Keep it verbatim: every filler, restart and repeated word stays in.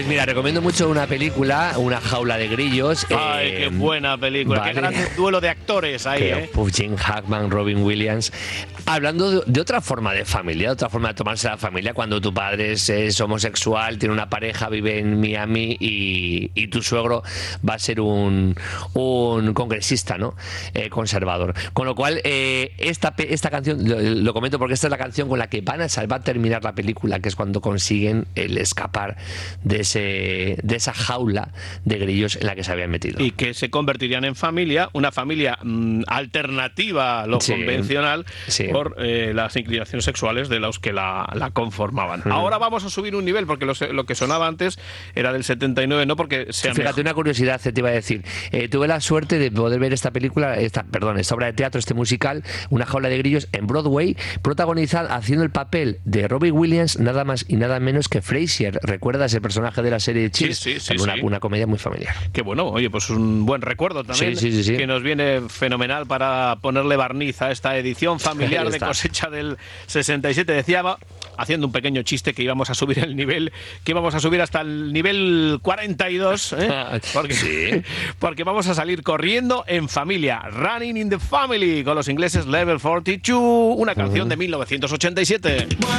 Pues mira, recomiendo mucho una película, Una jaula de grillos. Ay, eh, qué buena película, vale. Qué gran duelo de actores ahí, que, ¿eh? Gene Hackman, Robin Williams. Hablando de, de otra forma de familia, de otra forma de tomarse la familia, cuando tu padre es, es homosexual, tiene una pareja, vive en Miami y, y tu suegro va a ser un, un congresista, ¿no? Eh, conservador. Con lo cual, eh, esta, esta canción, lo, lo comento porque esta es la canción con la que van a salvar terminar la película, que es cuando consiguen el escapar de ese de esa jaula de grillos en la que se habían metido. Y que se convertirían en familia, una familia mmm, alternativa a lo sí, convencional, sí. por eh, las inclinaciones sexuales de los que la, la conformaban. Mm. Ahora vamos a subir un nivel, porque lo, lo que sonaba antes era del setenta y nueve, no porque sea Fíjate, mejor. Una curiosidad te iba a decir. Eh, tuve la suerte de poder ver esta película, esta, perdón, esta obra de teatro, este musical, Una jaula de grillos, en Broadway, protagonizada, haciendo el papel de Robbie Williams, nada más y nada menos que Frasier. ¿Recuerdas el personaje de la serie Cheers? Sí, sí, sí, una, sí. una comedia muy familiar. Qué bueno, oye, pues un buen recuerdo también, sí, sí, sí, sí. que nos viene fenomenal para ponerle barniz a esta edición familiar de cosecha del sesenta y siete. Decía, haciendo un pequeño chiste, que íbamos a subir el nivel, que íbamos a subir hasta el nivel cuarenta y dos, ¿eh? porque, sí. porque vamos a salir corriendo en familia, Running in the Family, con los ingleses Level cuarenta y dos, una canción uh-huh. de mil novecientos ochenta y siete.